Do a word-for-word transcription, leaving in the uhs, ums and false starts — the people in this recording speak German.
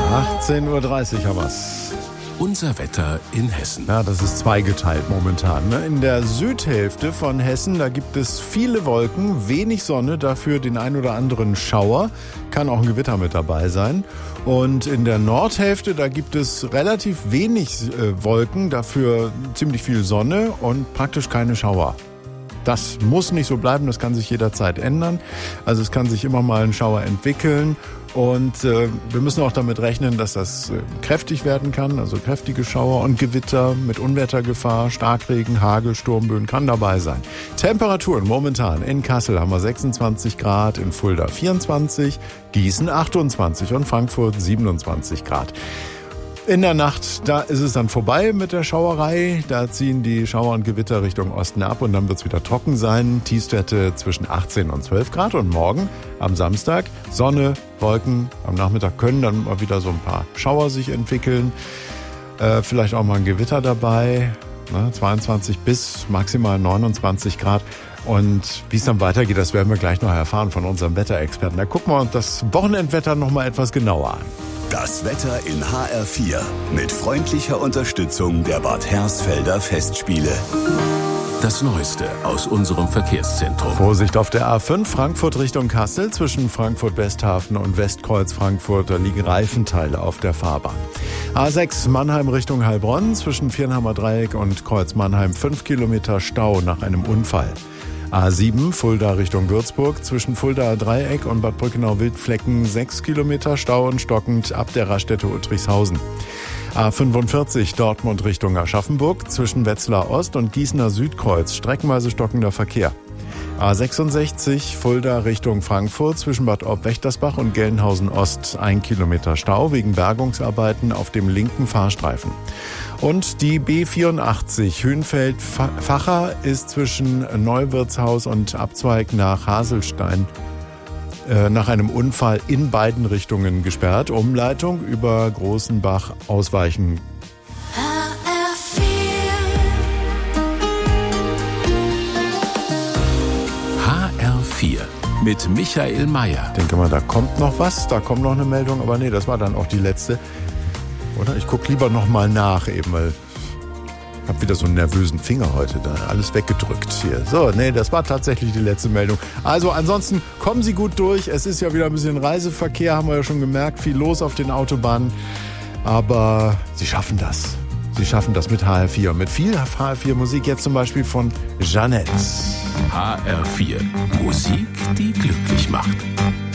achtzehn Uhr dreißig haben wir's. Unser Wetter in Hessen. Ja, das ist zweigeteilt momentan. Ne? In der Südhälfte von Hessen, da gibt es viele Wolken, wenig Sonne, dafür den ein oder anderen Schauer. Kann auch ein Gewitter mit dabei sein. Und in der Nordhälfte, da gibt es relativ wenig äh, Wolken, dafür ziemlich viel Sonne und praktisch keine Schauer. Das muss nicht so bleiben, das kann sich jederzeit ändern. Also es kann sich immer mal ein Schauer entwickeln. Und äh, wir müssen auch damit rechnen, dass das äh, kräftig werden kann, also kräftige Schauer und Gewitter mit Unwettergefahr, Starkregen, Hagel, Sturmböen kann dabei sein. Temperaturen momentan in Kassel haben wir sechsundzwanzig Grad, in Fulda vierundzwanzig, Gießen achtundzwanzig und Frankfurt siebenundzwanzig Grad. In der Nacht, da ist es dann vorbei mit der Schauerei. Da ziehen die Schauer und Gewitter Richtung Osten ab und dann wird es wieder trocken sein. Tiefstwerte zwischen achtzehn und zwölf Grad. Und morgen am Samstag Sonne, Wolken. Am Nachmittag können dann mal wieder so ein paar Schauer sich entwickeln. Äh, vielleicht auch mal ein Gewitter dabei. Ne, zweiundzwanzig bis maximal neunundzwanzig Grad. Und wie es dann weitergeht, das werden wir gleich noch erfahren von unserem Wetterexperten. Da gucken wir uns das Wochenendwetter noch mal etwas genauer an. Das Wetter in H R vier mit freundlicher Unterstützung der Bad Hersfelder Festspiele. Das Neueste aus unserem Verkehrszentrum. Vorsicht auf der A fünf, Frankfurt Richtung Kassel. Zwischen Frankfurt-Westhafen und Westkreuz Frankfurt, da liegen Reifenteile auf der Fahrbahn. A sechs, Mannheim Richtung Heilbronn. Zwischen Viernheimer Dreieck und Kreuz Mannheim fünf Kilometer Stau nach einem Unfall. A sieben, Fulda Richtung Würzburg, zwischen Fuldaer Dreieck und Bad Brückenau-Wildflecken sechs Kilometer Stau und stockend ab der Raststätte Uttrichshausen. A fünfundvierzig, Dortmund Richtung Aschaffenburg, zwischen Wetzlar Ost und Gießener Südkreuz, streckenweise stockender Verkehr. A sechsundsechzig, Fulda Richtung Frankfurt, zwischen Bad Orb-Wächtersbach und Gelnhausen Ost, ein Kilometer Stau wegen Bergungsarbeiten auf dem linken Fahrstreifen. Und die B vierundachtzig Hünfeld-Vacher ist zwischen Neuwirtshaus und Abzweig nach Haselstein äh, nach einem Unfall in beiden Richtungen gesperrt. Umleitung über Großenbach ausweichen. H R vier mit Michael Mayer. Ich denke mal, da kommt noch was, da kommt noch eine Meldung, aber nee, das war dann auch die letzte. Oder? Ich gucke lieber noch mal nach eben, weil ich habe wieder so einen nervösen Finger heute da. Alles weggedrückt hier. So, nee, das war tatsächlich die letzte Meldung. Also ansonsten kommen Sie gut durch. Es ist ja wieder ein bisschen Reiseverkehr, haben wir ja schon gemerkt. Viel los auf den Autobahnen. Aber Sie schaffen das. Sie schaffen das mit H R vier. Mit viel H R vier Musik jetzt zum Beispiel von Jeanette. H R vier. Musik, die glücklich macht.